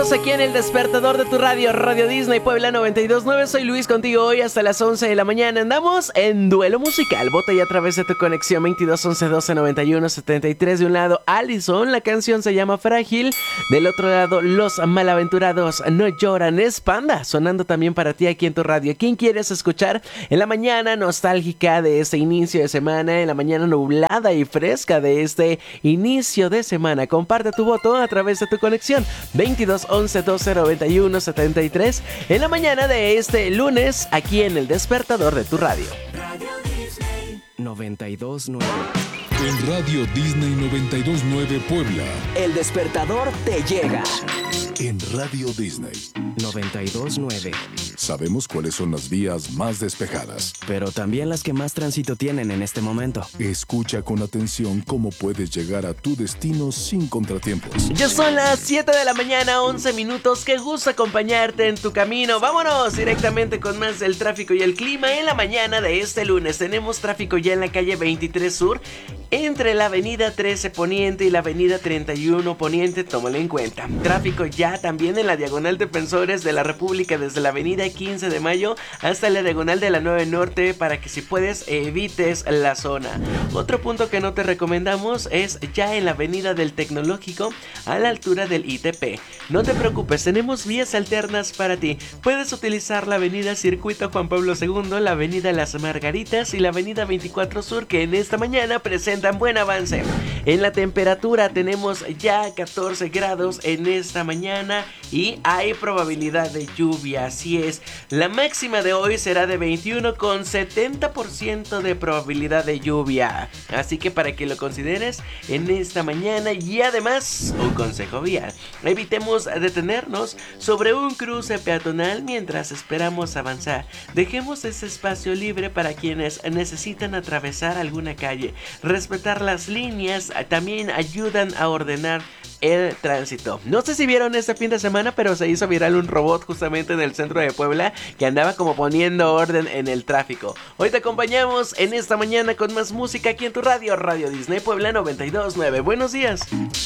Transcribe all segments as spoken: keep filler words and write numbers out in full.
minutos aquí en el despertador de tu radio, Radio Disney Puebla noventa y dos punto nueve. Soy Luis, contigo hoy hasta las once de la mañana. Andamos en duelo musical. Vota ya a través de tu conexión veintidós once doce noventa y uno setenta y tres. De un lado, Allison, la canción se llama Frágil. Del otro lado, Los Malaventurados No Lloran. Es Panda, sonando también para ti aquí en tu radio. ¿Quién quieres escuchar en la mañana nostálgica de este inicio de semana? En la mañana nublada y fresca de este inicio de semana. Comparte tu voto a través de tu conexión veintidós once doce noventa y uno setenta y tres en la mañana de este lunes aquí en el despertador de tu radio. Radio Disney noventa y dos punto nueve. En Radio Disney noventa y dos punto nueve Puebla. El despertador te llega. En Radio Disney noventa y dos punto nueve. Sabemos cuáles son las vías más despejadas, pero también las que más tránsito tienen en este momento. Escucha con atención cómo puedes llegar a tu destino sin contratiempos. Ya son las siete de la mañana, once minutos. Qué gusto acompañarte en tu camino. Vámonos directamente con más del tráfico y el clima. En la mañana de este lunes tenemos tráfico ya en la calle veintitrés Sur, entre la avenida trece Poniente y la avenida treinta y uno Poniente, tómalo en cuenta. Tráfico ya también en la diagonal Defensores de la República, desde la avenida quince de mayo hasta la diagonal de la nueve Norte, para que si puedes evites la zona. Otro punto que no te recomendamos es ya en la avenida del Tecnológico, a la altura del I T P. No te preocupes, tenemos vías alternas para ti. Puedes utilizar la avenida Circuito Juan Pablo segundo, la avenida Las Margaritas y la avenida veinticuatro Sur, que en esta mañana presentan buen avance. En la temperatura tenemos ya catorce grados en esta mañana y hay probabilidad de lluvia, así es. La máxima de hoy será de veintiuno con setenta por ciento de probabilidad de lluvia, así que para que lo consideres en esta mañana. Y además, un consejo vial: evitemos detenernos sobre un cruce peatonal mientras esperamos avanzar. Dejemos ese espacio libre para quienes necesitan atravesar alguna calle. Respetar las líneas también ayudan a ordenar el tránsito. No sé si vieron este fin de semana, pero se hizo viral un robot justamente en el centro de Puebla que andaba como poniendo orden en el tráfico. Hoy te acompañamos en esta mañana con más música aquí en tu radio, Radio Disney Puebla noventa y dos punto nueve. Buenos días.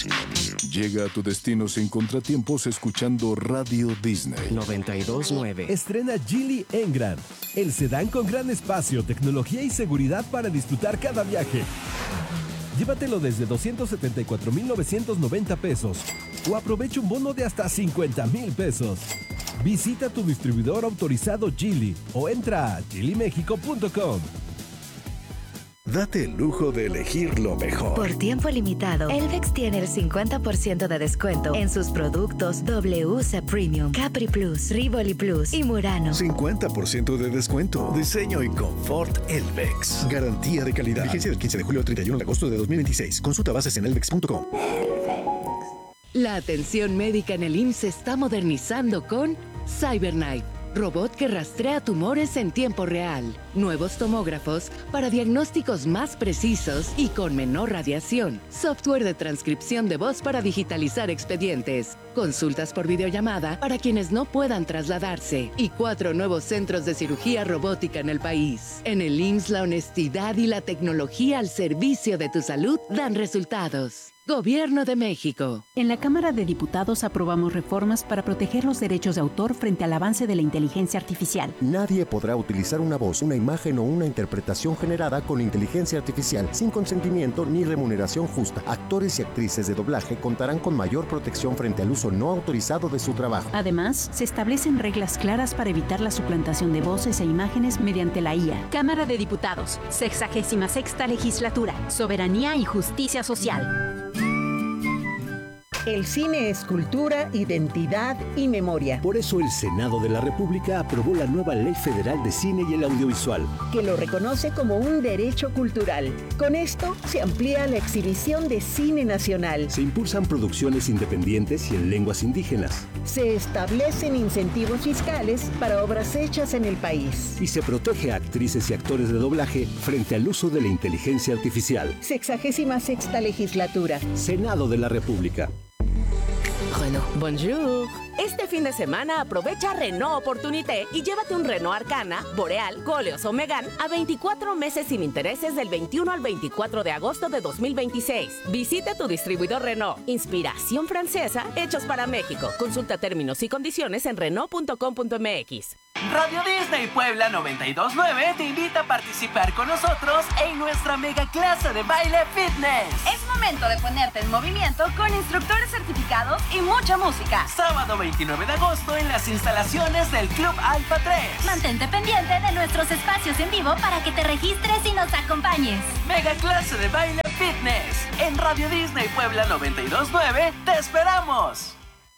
Llega a tu destino sin contratiempos escuchando Radio Disney noventa y dos punto nueve. Estrena Geely Engrand, el sedán con gran espacio, tecnología y seguridad para disfrutar cada viaje. Llévatelo desde doscientos setenta y cuatro mil novecientos noventa pesos o aprovecha un bono de hasta cincuenta mil pesos. Visita tu distribuidor autorizado Geely o entra a geely mexico punto com. Date el lujo de elegir lo mejor. Por tiempo limitado, Elvex tiene el cincuenta por ciento de descuento en sus productos W C Premium, Capri Plus, Rivoli Plus y Murano. cincuenta por ciento de descuento. Diseño y confort Elvex. Garantía de calidad. Vigencia del quince de julio al treinta y uno de agosto de dos mil veintiséis. Consulta bases en elvex punto com. La atención médica en el I M S S se está modernizando con CyberKnife, robot que rastrea tumores en tiempo real. Nuevos tomógrafos para diagnósticos más precisos y con menor radiación. Software de transcripción de voz para digitalizar expedientes. Consultas por videollamada para quienes no puedan trasladarse. Y cuatro nuevos centros de cirugía robótica en el país. En el I M S S, la honestidad y la tecnología al servicio de tu salud dan resultados. Gobierno de México. En la Cámara de Diputados aprobamos reformas para proteger los derechos de autor frente al avance de la inteligencia artificial. Nadie podrá utilizar una voz, una imagen o una interpretación generada con inteligencia artificial sin consentimiento ni remuneración justa. Actores y actrices de doblaje contarán con mayor protección frente al uso no autorizado de su trabajo. Además, se establecen reglas claras para evitar la suplantación de voces e imágenes mediante la I A. Cámara de Diputados, sexagésima sexta legislatura, soberanía y justicia social. El cine es cultura, identidad y memoria. Por eso el Senado de la República aprobó la nueva Ley Federal de Cine y el Audiovisual, que lo reconoce como un derecho cultural. Con esto se amplía la exhibición de cine nacional. Se impulsan producciones independientes y en lenguas indígenas. Se establecen incentivos fiscales para obras hechas en el país. Y se protege a actrices y actores de doblaje frente al uso de la inteligencia artificial. Sexagésima sexta legislatura. Senado de la República. bueno. Bonjour. Este fin de semana aprovecha Renault Opportunité y llévate un Renault Arcana, Boreal, Koleos o Megane a veinticuatro meses sin intereses del veintiuno al veinticuatro de agosto de dos mil veintiséis. Visita tu distribuidor Renault. Inspiración francesa, hechos para México. Consulta términos y condiciones en renault punto com punto m x. Radio Disney Puebla noventa y dos punto nueve te invita a participar con nosotros en nuestra mega clase de baile fitness. Es momento de ponerte en movimiento con instructores certificados y mucha música. Sábado veintinueve de agosto en las instalaciones del Club Alfa tres. Mantente pendiente de nuestros espacios en vivo para que te registres y nos acompañes. Mega clase de baile fitness en Radio Disney Puebla noventa y dos punto nueve. ¡Te esperamos!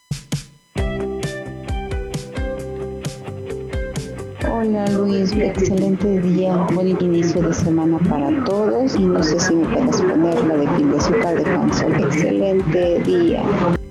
Hola Luis, excelente día, buen inicio de semana para todos y no sé si me puedes poner la de Pil de Azúcar de Hansel. Excelente día.